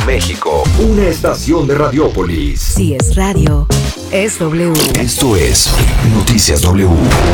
México, una estación de Radiópolis. Si es radio, es W. Esto es Noticias W.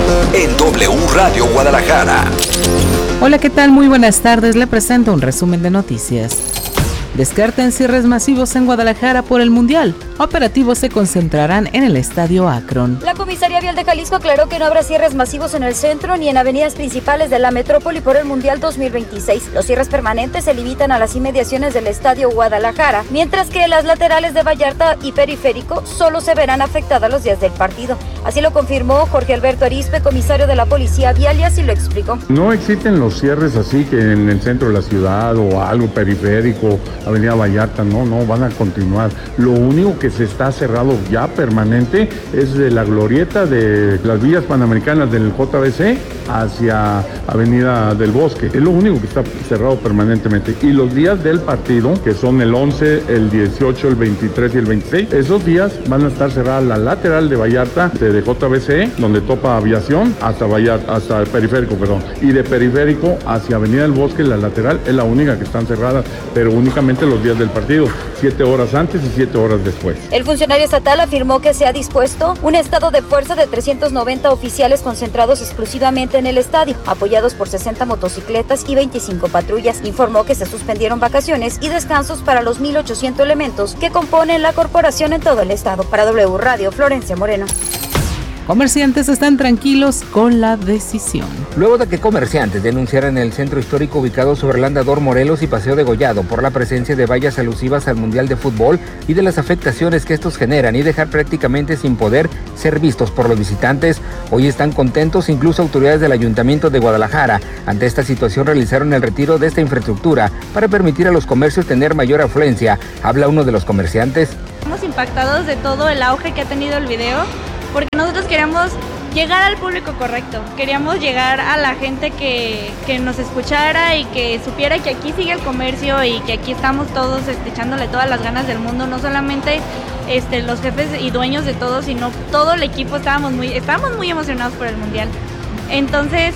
En W Radio Guadalajara. Hola, ¿qué tal? Muy buenas tardes. Le presento un resumen de noticias. Descartan cierres masivos en Guadalajara por el Mundial. Operativos se concentrarán en el Estadio Akron. La Comisaría Vial de Jalisco aclaró que no habrá cierres masivos en el centro ni en avenidas principales de la metrópoli por el Mundial 2026. Los cierres permanentes se limitan a las inmediaciones del Estadio Guadalajara, mientras que las laterales de Vallarta y Periférico solo se verán afectadas los días del partido. Así lo confirmó Jorge Alberto Arispe, comisario de la Policía Vial, y así lo explicó. No existen los cierres así que en el centro de la ciudad o algo periférico, Avenida Vallarta, no, van a continuar. Lo único que se está cerrado ya permanente es de la glorieta de las vías panamericanas del JBC hacia Avenida del Bosque. Es lo único que está cerrado permanentemente. Y los días del partido, que son el 11, el 18, el 23 y el 26, esos días van a estar cerradas la lateral de Vallarta, de JBC, donde topa Aviación, hasta el Periférico, y de Periférico hacia Avenida del Bosque, la lateral es la única que están cerradas, pero únicamente los días del partido, 7 horas antes y 7 horas después. El funcionario estatal afirmó que se ha dispuesto un estado de fuerza de 390 oficiales concentrados exclusivamente en el estadio, apoyados por 60 motocicletas y 25 patrullas. Informó que se suspendieron vacaciones y descansos para los 1,800 elementos que componen la corporación en todo el estado. Para W Radio, Florencia Moreno. Comerciantes están tranquilos con la decisión. Luego de que comerciantes denunciaran en el centro histórico ubicado sobre el Andador Morelos y Paseo de Gollado por la presencia de vallas alusivas al Mundial de Fútbol y de las afectaciones que estos generan y dejar prácticamente sin poder ser vistos por los visitantes, hoy están contentos. Incluso autoridades del Ayuntamiento de Guadalajara ante esta situación realizaron el retiro de esta infraestructura para permitir a los comercios tener mayor afluencia. Habla uno de los comerciantes. Estamos impactados de todo el auge que ha tenido el video, porque nosotros queríamos llegar al público correcto, queríamos llegar a la gente que nos escuchara y que supiera que aquí sigue el comercio y que aquí estamos todos echándole todas las ganas del mundo, no solamente los jefes y dueños de todo, sino todo el equipo. Estábamos muy emocionados por el Mundial. Entonces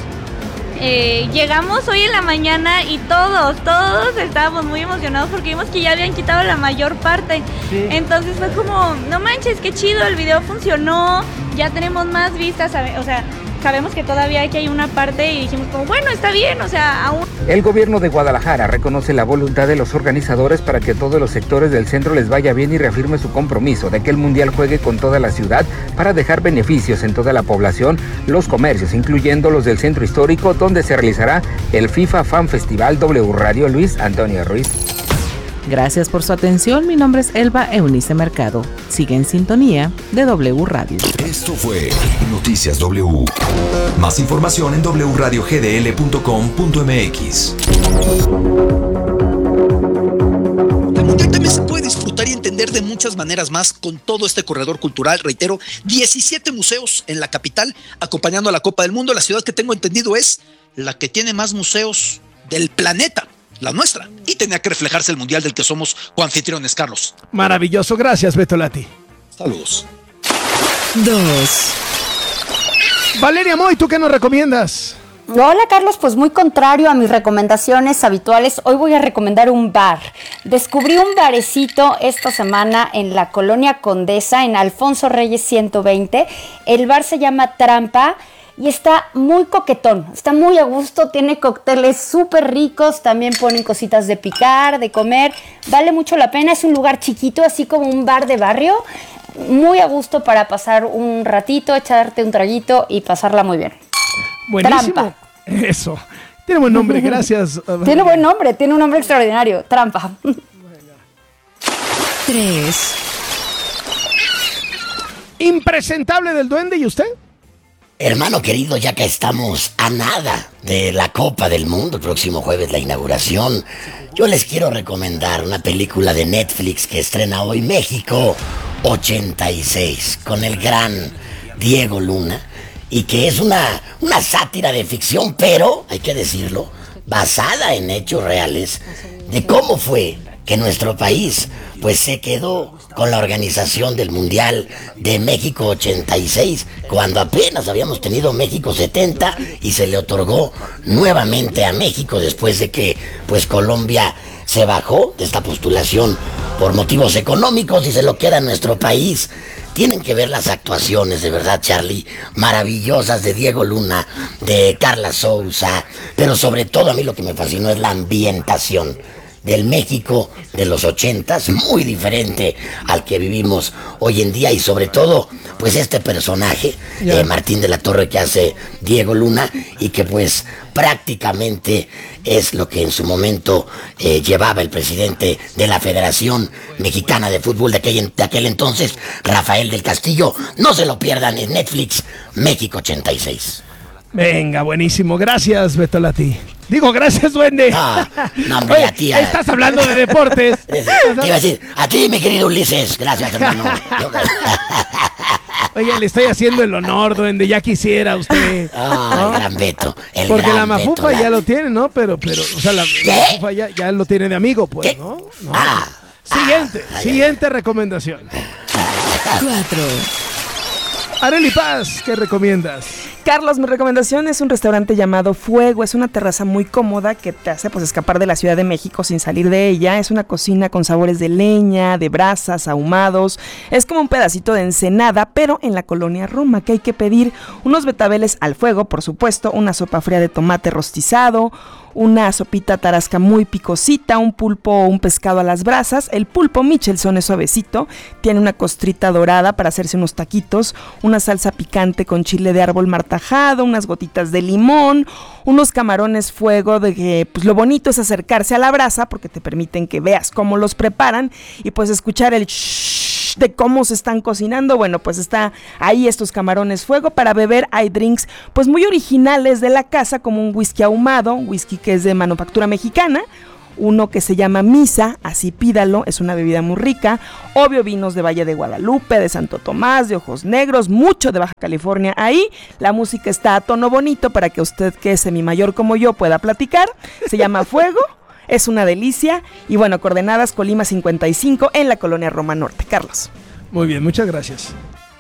llegamos hoy en la mañana y todos estábamos muy emocionados porque vimos que ya habían quitado la mayor parte. Sí. Entonces fue como, no manches, qué chido, el video funcionó, ya tenemos más vistas, sabemos que todavía hay una parte y dijimos como, bueno, está bien, aún. El gobierno de Guadalajara reconoce la voluntad de los organizadores para que todos los sectores del centro les vaya bien y reafirme su compromiso de que el Mundial juegue con toda la ciudad para dejar beneficios en toda la población, los comercios, incluyendo los del centro histórico, donde se realizará el FIFA Fan Festival. W Radio, Luis Antonio Ruiz. Gracias por su atención. Mi nombre es Elba Eunice Mercado. Sigue en sintonía de W Radio. Esto fue Noticias W. Más información en wradiogdl.com.mx. El Mundial también se puede disfrutar y entender de muchas maneras más con todo este corredor cultural. Reitero, 17 museos en la capital acompañando a la Copa del Mundo. La ciudad que tengo entendido es la que tiene más museos del planeta, la nuestra, y tenía que reflejarse el Mundial del que somos coanfitriones, Carlos. Maravilloso, gracias, Beto Lati. Saludos. 2. Valeria Moy, ¿tú qué nos recomiendas? Hola, Carlos, pues muy contrario a mis recomendaciones habituales, hoy voy a recomendar un bar. Descubrí un barecito esta semana en la Colonia Condesa, en Alfonso Reyes 120. El bar se llama Trampa y está muy coquetón, está muy a gusto, tiene cócteles súper ricos, también ponen cositas de picar, de comer, vale mucho la pena, es un lugar chiquito, así como un bar de barrio, muy a gusto para pasar un ratito, echarte un traguito y pasarla muy bien. Buenísimo. Trampa. Eso, tiene buen nombre, gracias. Tiene buen nombre, tiene un nombre extraordinario, Trampa. 3. Impresentable del Duende, ¿y usted? Hermano querido, ya que estamos a nada de la Copa del Mundo, el próximo jueves la inauguración, yo les quiero recomendar una película de Netflix que estrena hoy, México 86, con el gran Diego Luna, y que es una sátira de ficción, pero, hay que decirlo, basada en hechos reales, de cómo fue que nuestro país pues se quedó con la organización del Mundial de México 86, cuando apenas habíamos tenido México 70 y se le otorgó nuevamente a México después de que pues Colombia se bajó de esta postulación por motivos económicos y se lo queda en nuestro país. Tienen que ver las actuaciones, de verdad, Charlie, maravillosas de Diego Luna, de Carla Souza, pero sobre todo a mí lo que me fascinó es la ambientación del México de los 80s, muy diferente al que vivimos hoy en día, y sobre todo, pues este personaje, Martín de la Torre, que hace Diego Luna, y que pues prácticamente es lo que en su momento llevaba el presidente de la Federación Mexicana de Fútbol de aquel entonces, Rafael del Castillo. No se lo pierdan en Netflix, México 86. Venga, buenísimo. Gracias, Beto Lati. Digo, gracias, duende. No, hombre, a ti. Estás hablando de deportes. Te iba a decir, a ti, mi querido Ulises. Gracias, hermano. Oye, le estoy haciendo el honor, duende. Ya quisiera usted. ¿no? El gran Beto. Porque la Mafufa ya lo tiene, ¿no? Pero, o sea, la Mafufa ya lo tiene de amigo, pues, ¿qué? ¿no? Siguiente recomendación. 4. Arely Paz, ¿qué recomiendas? Carlos, mi recomendación es un restaurante llamado Fuego. Es una terraza muy cómoda que te hace pues escapar de la Ciudad de México sin salir de ella. Es una cocina con sabores de leña, de brasas, ahumados. Es como un pedacito de Ensenada, pero en la colonia Roma, que hay que pedir unos betabeles al fuego, por supuesto, una sopa fría de tomate rostizado, una sopita tarasca muy picosita, un pulpo o un pescado a las brasas. El pulpo Michelson es suavecito, tiene una costrita dorada para hacerse unos taquitos, una salsa picante con chile de árbol martajado, unas gotitas de limón, unos camarones fuego, de que pues lo bonito es acercarse a la brasa porque te permiten que veas cómo los preparan y pues escuchar el shhh de cómo se están cocinando. Bueno, pues está ahí estos camarones fuego. Para beber hay drinks pues muy originales de la casa, como un whisky ahumado, un whisky que es de manufactura mexicana, uno que se llama Misa, así pídalo, es una bebida muy rica. Obvio, vinos de Valle de Guadalupe, de Santo Tomás, de Ojos Negros, mucho de Baja California. Ahí la música está a tono bonito para que usted, que es semimayor como yo, pueda platicar. Se llama Fuego, es una delicia. Y bueno, coordenadas Colima 55 en la colonia Roma Norte. Carlos. Muy bien, muchas gracias.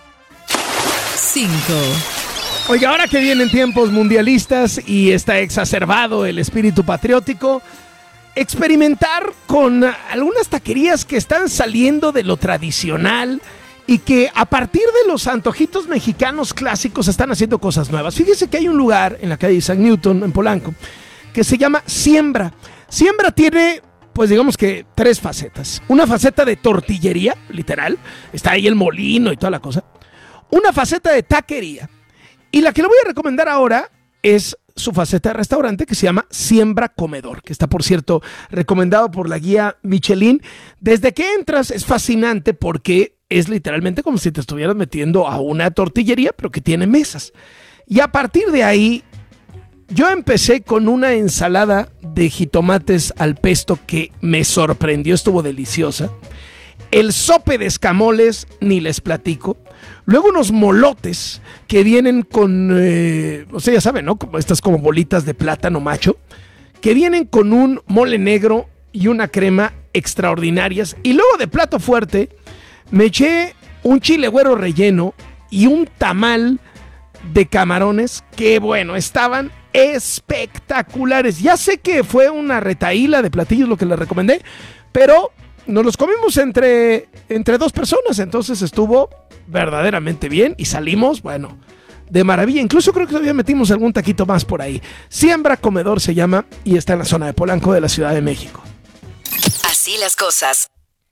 5. Oiga, ahora que vienen tiempos mundialistas y está exacerbado el espíritu patriótico, experimentar con algunas taquerías que están saliendo de lo tradicional y que a partir de los antojitos mexicanos clásicos están haciendo cosas nuevas. Fíjese que hay un lugar en la calle San Newton, en Polanco, que se llama Siembra. Siembra tiene, pues digamos que 3 facetas. Una faceta de tortillería, literal, está ahí el molino y toda la cosa. Una faceta de taquería. Y la que le voy a recomendar ahora es su faceta de restaurante, que se llama Siembra Comedor, que está, por cierto, recomendado por la guía Michelin. Desde que entras es fascinante porque es literalmente como si te estuvieras metiendo a una tortillería, pero que tiene mesas. Y a partir de ahí, yo empecé con una ensalada de jitomates al pesto que me sorprendió, estuvo deliciosa. El sope de escamoles, ni les platico. Luego unos molotes que vienen con, o sea, ya saben, ¿no? Como estas como bolitas de plátano macho, que vienen con un mole negro y una crema extraordinarias. Y luego de plato fuerte, me eché un chile güero relleno y un tamal de camarones que, bueno, estaban espectaculares. Ya sé que fue una retahíla de platillos lo que les recomendé, pero nos los comimos entre 2 personas, entonces estuvo verdaderamente bien y salimos, bueno, de maravilla. Incluso creo que todavía metimos algún taquito más por ahí. Siembra Comedor se llama y está en la zona de Polanco de la Ciudad de México. Así las cosas.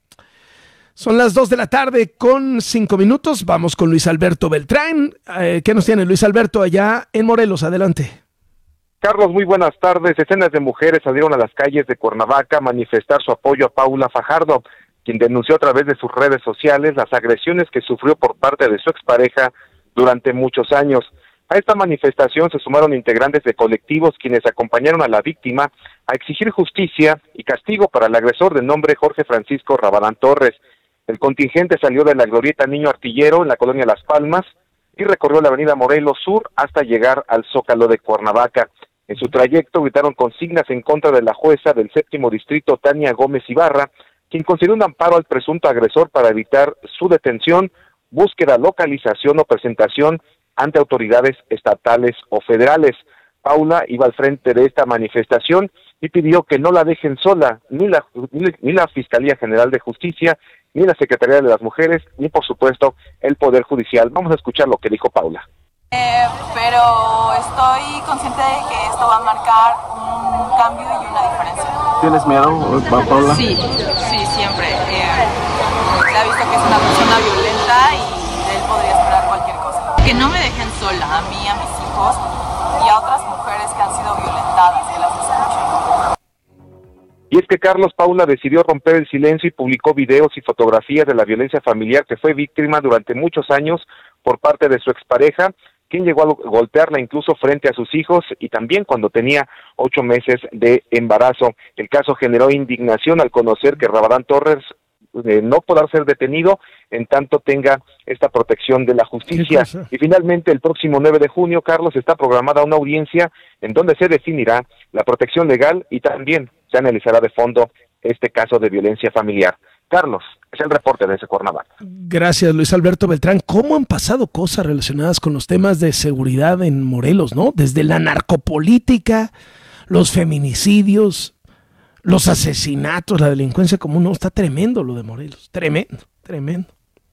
Son las 2 de la tarde con 5 minutos. Vamos con Luis Alberto Beltrán. ¿Qué nos tiene Luis Alberto allá en Morelos? Adelante. Carlos, muy buenas tardes. Decenas de mujeres salieron a las calles de Cuernavaca a manifestar su apoyo a Paula Fajardo, quien denunció a través de sus redes sociales las agresiones que sufrió por parte de su expareja durante muchos años. A esta manifestación se sumaron integrantes de colectivos quienes acompañaron a la víctima a exigir justicia y castigo para el agresor de nombre Jorge Francisco Rabadán Torres. El contingente salió de la Glorieta Niño Artillero en la colonia Las Palmas y recorrió la avenida Morelos Sur hasta llegar al Zócalo de Cuernavaca. En su trayecto gritaron consignas en contra de la jueza del 7º distrito, Tania Gómez Ibarra, quien concedió un amparo al presunto agresor para evitar su detención, búsqueda, localización o presentación ante autoridades estatales o federales. Paula iba al frente de esta manifestación y pidió que no la dejen sola ni la Fiscalía General de Justicia, ni la Secretaría de las Mujeres, ni por supuesto el Poder Judicial. Vamos a escuchar lo que dijo Paula. Pero estoy consciente de que esto va a marcar un cambio y una diferencia. ¿Tienes miedo, Paula? Sí, siempre. Se ha visto que es una persona violenta y de él podría esperar cualquier cosa. Que no me dejen sola, a mí, a mis hijos y a otras mujeres que han sido violentadas, que las escuchen. Y es que Carlos Paula decidió romper el silencio y publicó videos y fotografías de la violencia familiar que fue víctima durante muchos años por parte de su expareja, quien llegó a golpearla incluso frente a sus hijos y también cuando tenía 8 meses de embarazo. El caso generó indignación al conocer que Rabadán Torres no podrá ser detenido en tanto tenga esta protección de la justicia. Y finalmente el próximo 9 de junio, Carlos, está programada una audiencia en donde se definirá la protección legal y también se analizará de fondo este caso de violencia familiar. Carlos, es el reporte desde Cuernavaca. Gracias, Luis Alberto Beltrán. ¿Cómo han pasado cosas relacionadas con los temas de seguridad en Morelos, no? Desde la narcopolítica, los feminicidios, los asesinatos, la delincuencia común. No, está tremendo lo de Morelos. Tremendo.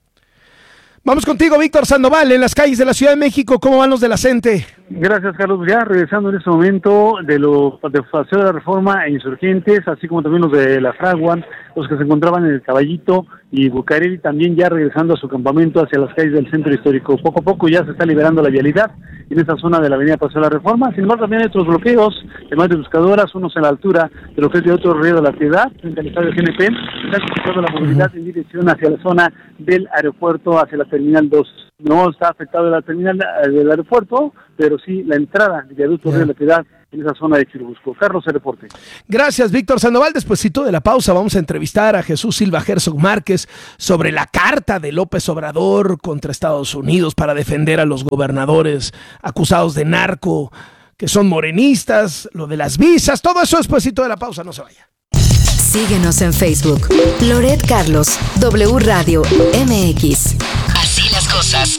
Vamos contigo, Víctor Sandoval, en las calles de la Ciudad de México. ¿Cómo van los de la CENTE? Gracias, Carlos. Ya regresando en este momento de Paseo de la Reforma e Insurgentes, así como también los de La Fragua, los que se encontraban en el Caballito y Bucareli, también ya regresando a su campamento hacia las calles del centro histórico. Poco a poco ya se está liberando la vialidad en esta zona de la avenida Paseo de la Reforma. Sin embargo, también hay otros bloqueos, además de buscadoras, unos en la altura de lo que es de otro río de la Piedad, frente al estadio GNP. Está complicando la movilidad en dirección hacia la zona del aeropuerto, hacia la Terminal 2. No está afectado la terminal del aeropuerto, pero sí la entrada del viaducto Río de la Piedad en esa zona de Churubusco. Carlos, el reporte. Gracias, Víctor Sandoval. Despuesito de la pausa vamos a entrevistar a Jesús Silva Herzog Márquez sobre la carta de López Obrador contra Estados Unidos para defender a los gobernadores acusados de narco, que son morenistas, lo de las visas, todo eso despuesito de la pausa, no se vaya. Síguenos en Facebook. Loret Carlos, W Radio MX. Así las cosas.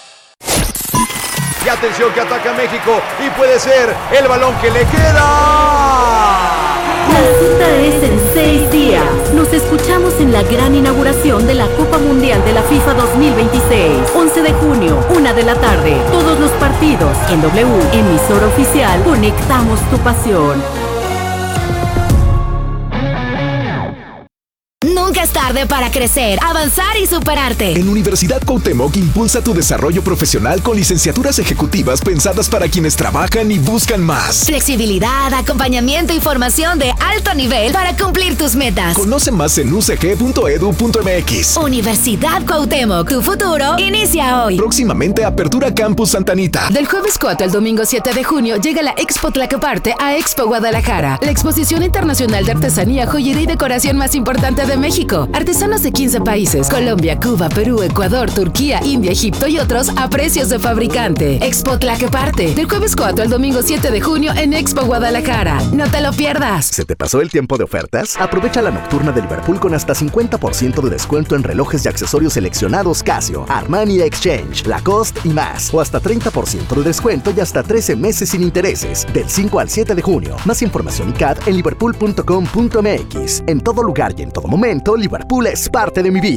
Y atención que ataca México y puede ser el balón que le queda. La cita es en 6 días. Nos escuchamos en la gran inauguración de la Copa Mundial de la FIFA 2026. 11 de junio, 1 de la tarde. Todos los partidos en W, emisora oficial. Conectamos tu pasión. Nunca es tarde para crecer, avanzar y superarte. En Universidad Cuauhtémoc impulsa tu desarrollo profesional con licenciaturas ejecutivas pensadas para quienes trabajan y buscan más. Flexibilidad, acompañamiento y formación de alto nivel para cumplir tus metas. Conoce más en ucg.edu.mx. Universidad Cuauhtémoc, tu futuro inicia hoy. Próximamente Apertura Campus Santa Anita. Del jueves 4 al domingo 7 de junio llega la Expo Tlacoparte a Expo Guadalajara, la exposición internacional de artesanía, joyería y decoración más importante de México. Artesanos de 15 países, Colombia, Cuba, Perú, Ecuador, Turquía, India, Egipto y otros a precios de fabricante. Expo Tlacoparte, del jueves 4 al domingo 7 de junio en Expo Guadalajara. No te lo pierdas. ¿Se te pasó el tiempo de ofertas? Aprovecha la nocturna de Liverpool con hasta 50% de descuento en relojes y accesorios seleccionados Casio, Armani Exchange, Lacoste y más. O hasta 30% de descuento y hasta 13 meses sin intereses. Del 5 al 7 de junio. Más información y CAD en liverpool.com.mx. En todo lugar y en todo momento, Liverpool es parte de mi vida.